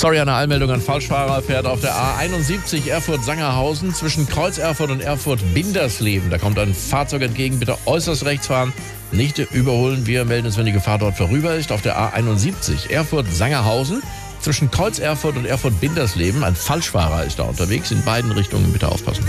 Sorry, eine Einmeldung an Falschfahrer. Fährt auf der A71 Erfurt-Sangerhausen zwischen Kreuz Erfurt und Erfurt-Bindersleben. Da kommt ein Fahrzeug entgegen. Bitte äußerst rechts fahren. Nicht überholen. Wir melden es, wenn die Gefahr dort vorüber ist. Auf der A71 Erfurt-Sangerhausen zwischen Kreuz Erfurt und Erfurt-Bindersleben. Ein Falschfahrer ist da unterwegs. In beiden Richtungen bitte aufpassen.